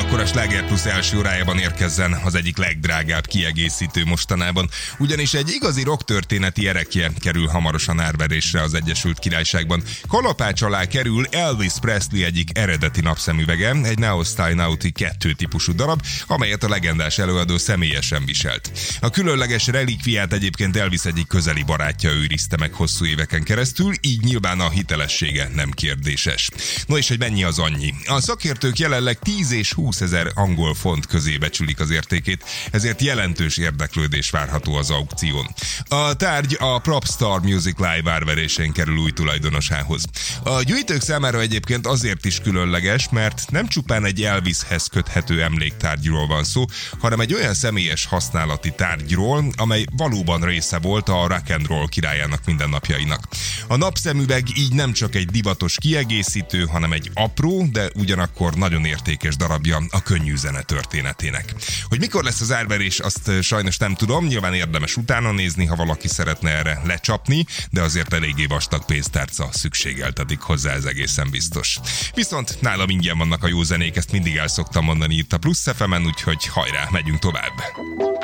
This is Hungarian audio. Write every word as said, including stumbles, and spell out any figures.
akkor a Sláger Plus első órájában érkezzen az egyik legdrágább kiegészítő mostanában. Ugyanis egy igazi rocktörténeti erekje kerül hamarosan árverésre az Egyesült Királyságban. Kalapács alá kerül Elvis Presley egyik eredeti napszemüvege, egy Now Style Naughty kettő típusú darab, amelyet a legendás előadó személyesen viselt. A különleges relikviát egyébként Elvis egyik közeli barátja őrizte meg hosszú éveken keresztül, így nyilván a hitelessége nem kérdéses. No és hogy mennyi az annyi? A szakértők jelenleg tíz és húsz ezer angol font közé becsülik az értékét, ezért jelentős érdeklődés várható az aukción. A tárgy a Propstar Music Live árverésén kerül új tulajdonosához. A gyűjtők számára egyébként azért is különleges, mert nem csupán egy Elvishez köthető emléktárgyról van szó, hanem egy olyan személyes használati tárgyról, amely valóban része volt a rock and roll királyának mindennapjainak. A napszemüveg így nem csak egy divatos kiegészítő, hanem egy apró, de ugyanakkor nagyon értékes darabja a könnyű zene történetének. Hogy mikor lesz az árverés, azt sajnos nem tudom, nyilván érdemes utána nézni, ha valaki szeretne erre lecsapni, de azért eléggé vastag pénztárca szükségeltetik hozzá, ez egészen biztos. Viszont nálam ingyen vannak a jó zenék, ezt mindig el szoktam mondani itt a Plusz ef emen, úgyhogy hajrá, megyünk tovább!